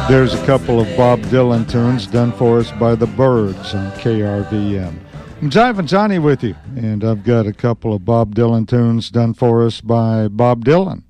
There's a couple of Bob Dylan tunes done for us by the Byrds on KRVM. I'm Jive and Johnny with you, and I've got a couple of Bob Dylan tunes done for us by Bob Dylan.